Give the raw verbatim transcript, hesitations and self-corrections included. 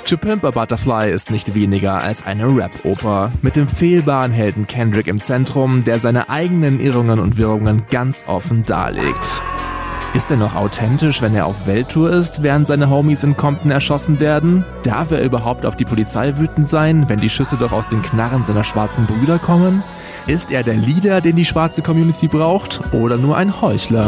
To Pimp a Butterfly ist nicht weniger als eine Rap-Oper, mit dem fehlbaren Helden Kendrick im Zentrum, der seine eigenen Irrungen und Wirrungen ganz offen darlegt. Ist er noch authentisch, wenn er auf Welttour ist, während seine Homies in Compton erschossen werden? Darf er überhaupt auf die Polizei wütend sein, wenn die Schüsse doch aus den Knarren seiner schwarzen Brüder kommen? Ist er der Leader, den die schwarze Community braucht, oder nur ein Heuchler?